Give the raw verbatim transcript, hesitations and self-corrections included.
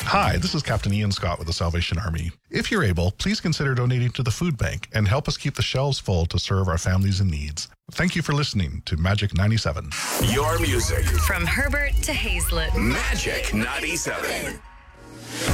Hi, this is Captain Ian Scott with the Salvation Army. If you're able, please consider donating to the food bank and help us keep the shelves full to serve our families in need. Thank you for listening to Magic ninety-seven. Your music. From Herbert to Hazlet. Magic ninety-seven.